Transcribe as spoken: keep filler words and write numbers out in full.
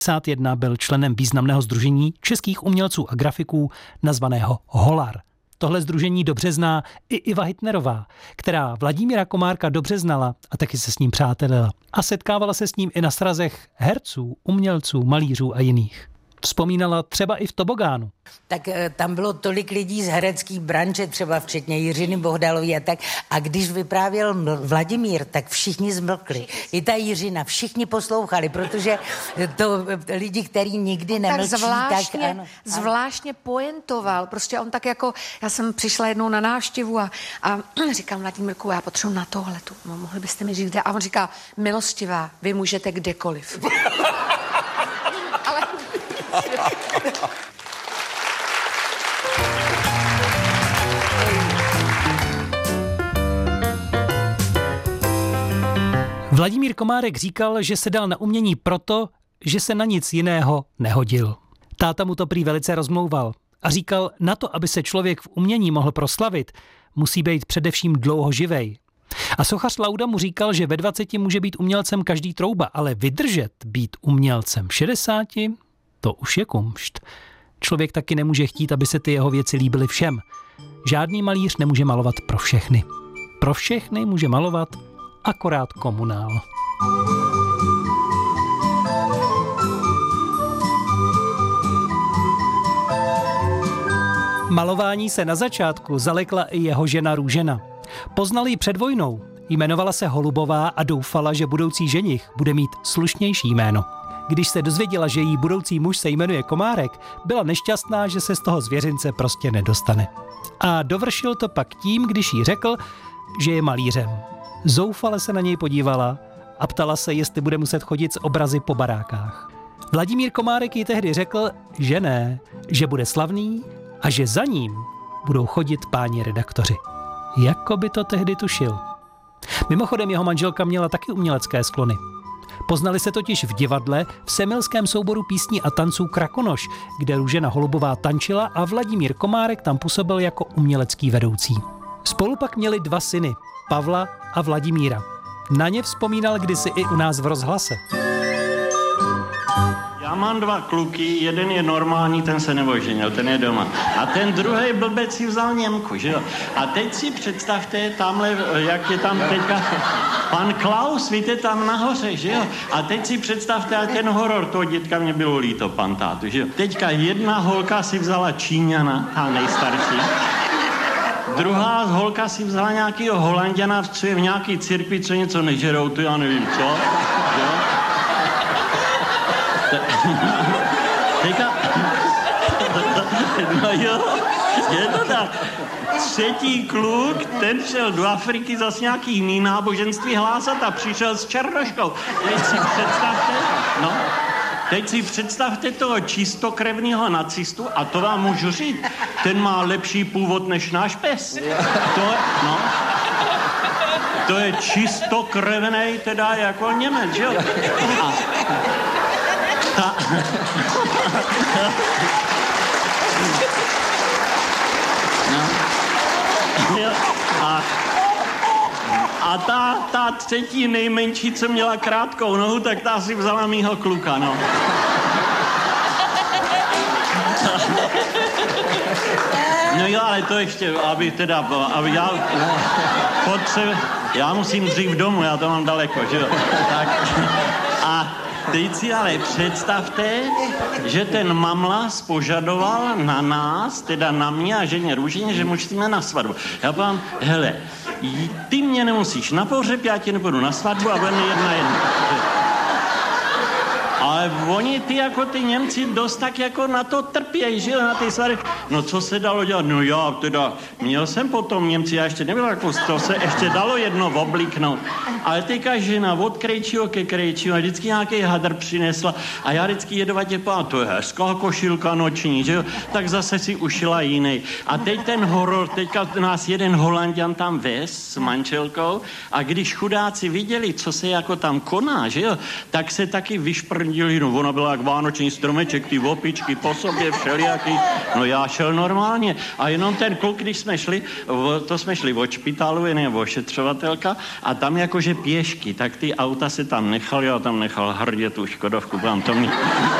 devadesát jedna byl členem významného sdružení českých umělců a grafiků nazvaného Holar. Tohle sdružení dobře zná i Iva Hitnerová, která Vladimíra Komárka dobře znala a taky se s ním přátelila. A setkávala se s ním i na srazech herců, umělců, malířů a jiných. Vzpomínala třeba i v Tobogánu. Tak tam bylo tolik lidí z herecký branže, třeba včetně Jiřiny Bohdalový a tak. A když vyprávěl Vladimír, tak všichni zmlkli. I ta Jiřina, všichni poslouchali, protože to lidi, který nikdy nemlčí, tak zvláštně, tak ano, zvláštně poentoval. Prostě on tak jako, já jsem přišla jednou na návštěvu a, a říkám Vladimírku, já potřebuji na tohletu. No, mohli byste mi říct kde? A on říká, milostivá, vy můžete kdekoliv. Ale... Vladimír Komárek říkal, že se dal na umění proto, že se na nic jiného nehodil. Táta mu to prý velice rozmlouval a říkal, na to, aby se člověk v umění mohl proslavit, musí být především dlouho živej. A sochař Lauda mu říkal, že ve dvaceti může být umělcem každý trouba, ale vydržet být umělcem v šedesáti, to už je kumšt. Člověk taky nemůže chtít, aby se ty jeho věci líbily všem. Žádný malíř nemůže malovat pro všechny. Pro všechny může malovat akorát komunál. Malování se na začátku zalekla i jeho žena Růžena. Poznal ji před vojnou, jmenovala se Holubová a doufala, že budoucí ženich bude mít slušnější jméno. Když se dozvěděla, že jí budoucí muž se jmenuje Komárek, byla nešťastná, že se z toho zvěřince prostě nedostane. A dovršil to pak tím, když jí řekl, že je malířem. Zoufale se na něj podívala a ptala se, jestli bude muset chodit s obrazy po barákách. Vladimír Komárek jí tehdy řekl, že ne, že bude slavný a že za ním budou chodit páni redaktoři. Jako by to tehdy tušil. Mimochodem jeho manželka měla taky umělecké sklony. Poznali se totiž v divadle v semilském souboru písní a tanců Krakonoš, kde Růžena Holubová tančila a Vladimír Komárek tam působil jako umělecký vedoucí. Spolu pak měli dva syny, Pavla a Vladimíra. Na ně vzpomínal kdysi i u nás v rozhlase. Já mám dva kluky, jeden je normální, ten se neoženil, ten je doma. A ten druhý blbec si vzal Němku, že jo? A teď si představte tamhle, jak je tam teďka pan Klaus, víte, tam nahoře, že jo? A teď si představte, a ten horor, toho dětka mě bylo líto, pan tátu, že jo? Teďka jedna holka si vzala Číňana, ta nejstarší. Druhá holka si vzala nějakýho Holanděna, co je v nějaký církvi, co něco nežerou, to já nevím, co, jo? Teďka, no jo, je to tak. Třetí kluk, ten šel do Afriky zase nějaký jiný náboženství hlásat a přišel s černoškou. Teď si představte, no, teď si představte toho čistokrevného nacistu a to vám můžu říct, ten má lepší původ než náš pes. To, no, to je čistokrevnej teda jako Němec, že jo? A, ta, no, a, a ta, ta třetí nejmenší, co měla krátkou nohu, tak ta si vzala mýho kluka, no. No jo, ale to ještě, aby teda, aby já potřebuji, já musím dřív domů, já to mám daleko, že jo. Tak, a teď si ale představte, že ten mamlas požadoval na nás, teda na mě a ženě Růžině, že musíme na svatbu. Já povím, hele, ty mě nemusíš na pohřeb, já ti nebudu na svatbu a budeme jedna jedna. Ale oni, ty jako ty Němci, dost tak jako na to trpějí, že na ty svary. No co se dalo dělat? No já teda, měl jsem potom Němci, já ještě nebyl jako, to se ještě dalo jedno obliknout. Ale teďka žena od krejčího ke krejčího a vždycky nějaký hadr přinesla a já vždycky jedovatě pán, to je hezká košilka noční, že jo? Tak zase si ušila jiný. A teď ten horor, teďka nás jeden Holanďan tam vez s manželkou a když chudáci viděli, co se jako tam koná, že jo? Tak se taky vyšprnili přendílí, no ona byla jak vánoční stromeček, ty opičky po sobě všelijaký, no já šel normálně a jenom ten kluk, když jsme šli, to jsme šli od špitálu, jen ošetřovatelka a tam jakože pěšky, tak ty auta se tam nechali a tam nechal hrdě tu Škodovku, tam to mi